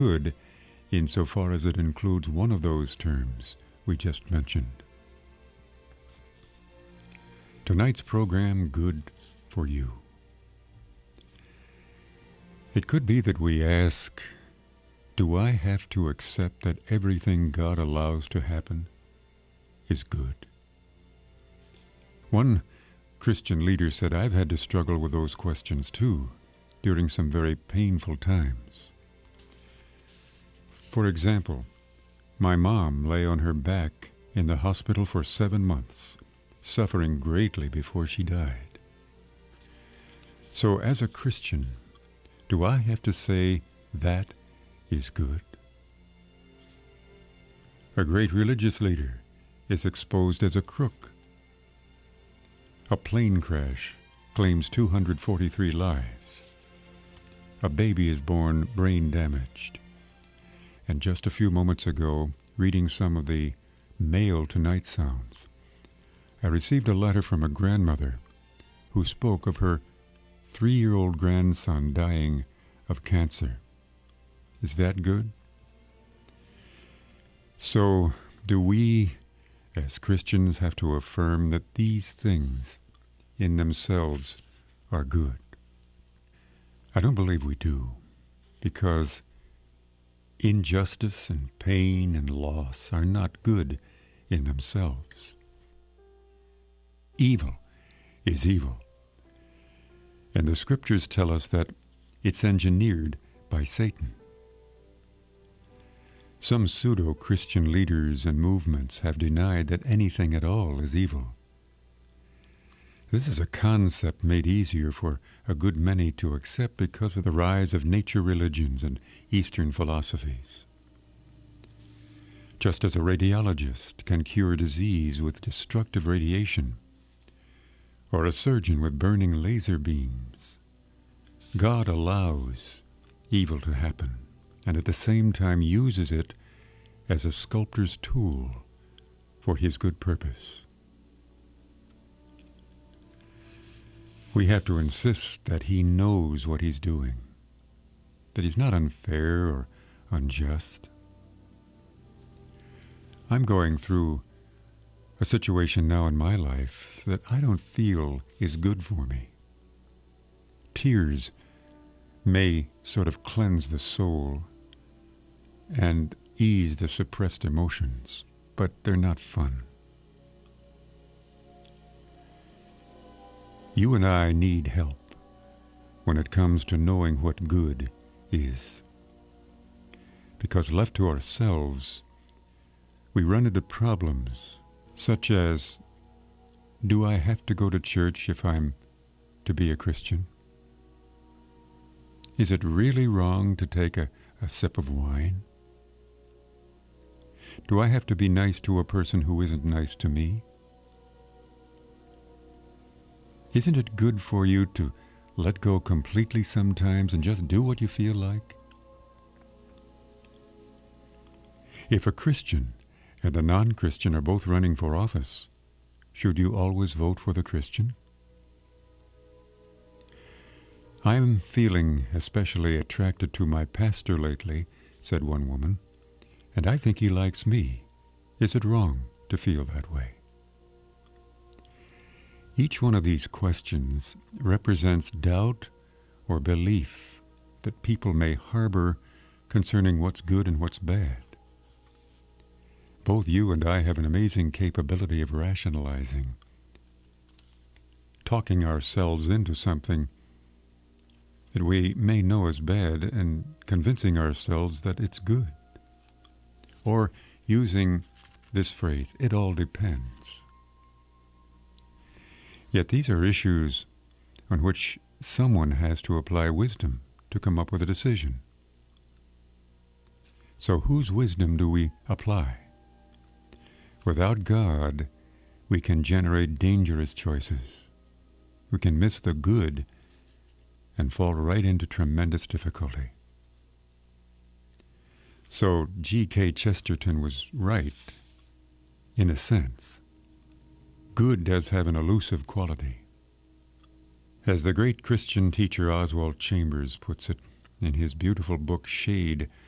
good insofar as it includes one of those terms we just mentioned. Tonight's program, Good for You. It could be that we ask, do I have to accept that everything God allows to happen is good? One Christian leader said, I've had to struggle with those questions too, during some very painful times. For example, my mom lay on her back in the hospital for 7 months, suffering greatly before she died. So as a Christian, do I have to say that is good? A great religious leader is exposed as a crook. A plane crash claims 243 lives. A baby is born brain damaged. And just a few moments ago, reading some of the Mail Tonight sounds, I received a letter from a grandmother who spoke of her 3-year-old grandson dying of cancer. Is that good? So, do we, as Christians, have to affirm that these things in themselves are good? I don't believe we do, because injustice and pain and loss are not good in themselves. Evil is evil. And the scriptures tell us that it's engineered by Satan. Some pseudo-Christian leaders and movements have denied that anything at all is evil. This is a concept made easier for a good many to accept because of the rise of nature religions and Eastern philosophies. Just as a radiologist can cure disease with destructive radiation, or a surgeon with burning laser beams, God allows evil to happen, and at the same time uses it as a sculptor's tool for his good purpose. We have to insist that he knows what he's doing, that he's not unfair or unjust. I'm going through a situation now in my life that I don't feel is good for me. Tears may sort of cleanse the soul and ease the suppressed emotions, but they're not fun. You and I need help when it comes to knowing what good is. Because left to ourselves, we run into problems such as, do I have to go to church if I'm to be a Christian? Is it really wrong to take a sip of wine? Do I have to be nice to a person who isn't nice to me? Isn't it good for you to let go completely sometimes and just do what you feel like? If a Christian and a non-Christian are both running for office, should you always vote for the Christian? I'm feeling especially attracted to my pastor lately, said one woman, and I think he likes me. Is it wrong to feel that way? Each one of these questions represents doubt or belief that people may harbor concerning what's good and what's bad. Both you and I have an amazing capability of rationalizing, talking ourselves into something that we may know is bad and convincing ourselves that it's good. Or using this phrase, it all depends. Yet these are issues on which someone has to apply wisdom to come up with a decision. So whose wisdom do we apply? Without God, we can generate dangerous choices. We can miss the good and fall right into tremendous difficulty. So G.K. Chesterton was right, in a sense. Good does have an elusive quality. As the great Christian teacher Oswald Chambers puts it in his beautiful book Shade